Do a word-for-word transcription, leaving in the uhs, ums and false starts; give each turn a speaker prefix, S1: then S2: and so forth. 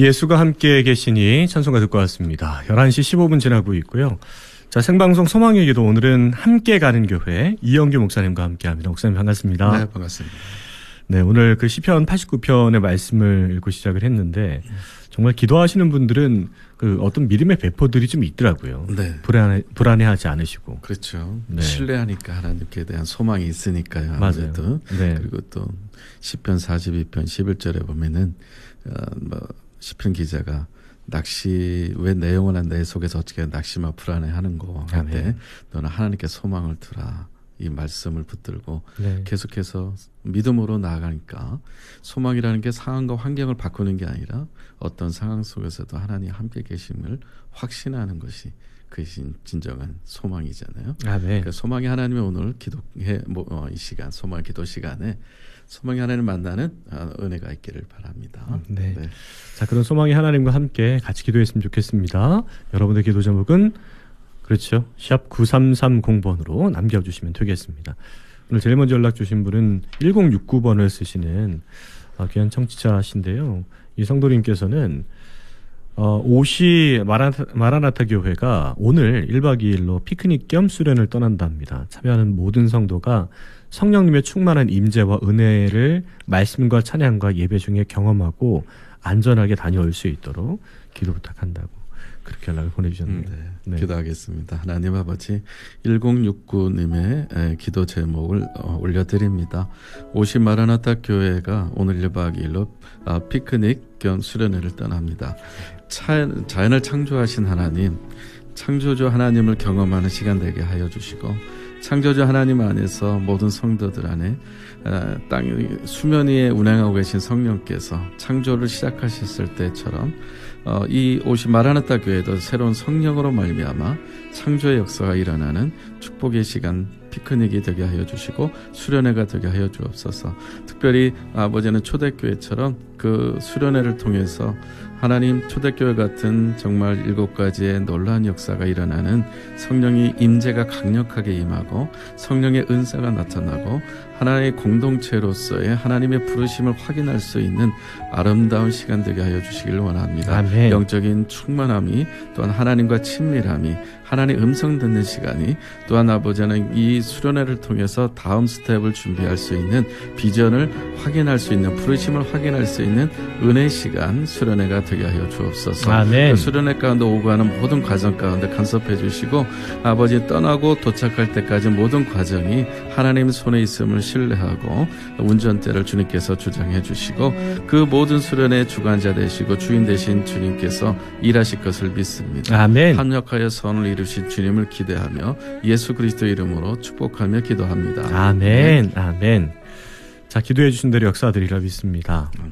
S1: 예수가 함께 계시니 찬송가 듣고 왔습니다. 열한 시 십오 분 지나고 있고요. 자, 생방송 소망의 기도, 오늘은 함께 가는 교회 이영규 목사님과 함께합니다. 목사님 반갑습니다.
S2: 네, 반갑습니다.
S1: 네, 오늘 그 시편 팔십구 편의 말씀을 읽고 시작을 했는데 정말 기도하시는 분들은 그 어떤 믿음의 배포들이 좀 있더라고요.
S2: 네.
S1: 불안해, 불안해하지 않으시고.
S2: 그렇죠.
S1: 네.
S2: 신뢰하니까 하나님께 대한 소망이 있으니까요.
S1: 맞아요.
S2: 네. 그리고 또 시편 사십이 편 십일 절에 보면은 어, 뭐 시편 기자가 낚시 왜 내 영혼아 내 속에서 어떻게 낙심하고 불안해하는고 할 때 너는 하나님께 소망을 두라. 이 말씀을 붙들고 네. 계속해서 믿음으로 나아가니까 소망이라는 게 상황과 환경을 바꾸는 게 아니라 어떤 상황 속에서도 하나님 함께 계심을 확신하는 것이 그것이 진정한 소망이잖아요. 아, 네. 그러니까 소망이 하나님의 오늘 기도해 뭐, 어, 이 시간 소망 기도 시간에 소망이 하나님을 만나는 은혜가 있기를 바랍니다.
S1: 네. 네. 자, 그런 소망이 하나님과 함께 같이 기도했으면 좋겠습니다. 여러분의 기도 제목은 그렇죠. 샵 구삼삼공 번으로 남겨주시면 되겠습니다. 오늘 제일 먼저 연락 주신 분은 일공육구 번을 쓰시는 어, 귀한 청취자신데요. 이 성도님께서는 어, 오시 마라나타, 마라나타 교회가 오늘 일박 이일로 피크닉 겸 수련을 떠난답니다. 참여하는 모든 성도가 성령님의 충만한 임재와 은혜를 말씀과 찬양과 예배 중에 경험하고 안전하게 다녀올 수 있도록 기도 부탁한다고 그렇게 연락을 보내주셨는데.
S2: 음, 네. 네. 기도하겠습니다. 하나님 아버지, 일공육구 님의 기도 제목을 어, 올려드립니다. 오시 마라나타 교회가 오늘 일박 이일로 어, 피크닉 겸 수련회를 떠납니다. 차, 자연을 창조하신 하나님, 창조주 하나님을 경험하는 시간 되게 하여 주시고 창조주 하나님 안에서 모든 성도들 안에 어, 땅 수면 위에 운행하고 계신 성령께서 창조를 시작하셨을 때처럼 어, 이 오시 마라나타 교회도 새로운 성령으로 말미암아 창조의 역사가 일어나는 축복의 시간 피크닉이 되게 하여 주시고 수련회가 되게 하여 주옵소서. 특별히 아버지는 초대교회처럼 그 수련회를 통해서 하나님 초대교회 같은 정말 일곱 가지의 놀라운 역사가 일어나는 성령의 임재가 강력하게 임하고 성령의 은사가 나타나고 하나의 공동체로서의 하나님의 부르심을 확인할 수 있는 아름다운 시간 되게 하여 주시길 원합니다. 아멘. 영적인 충만함이 또한 하나님과 친밀함이 하나님의 음성 듣는 시간이 또한 아버지는 이 수련회를 통해서 다음 스텝을 준비할 수 있는 비전을 확인할 수 있는 부르심을 확인할 수 있는 은혜 시간 수련회가 되게 하여 주옵소서. 아멘. 그 수련회 가운데 오고 가는 모든 과정 가운데 간섭해 주시고 아버지 떠나고 도착할 때까지 모든 과정이 하나님 손에 있음을 신뢰하고 운전대를 주님께서 주장해 주시고 그 모든 수련회 주관자 되시고 주인 되신 주님께서 일하실 것을 믿습니다. 아멘. 합력하여 선을 이루신 주님을 기대하며 예수 그리스도 이름으로 축복하며 기도합니다.
S1: 아멘. 아멘. 자, 기도해 주신 대로 역사드리라 믿습니다.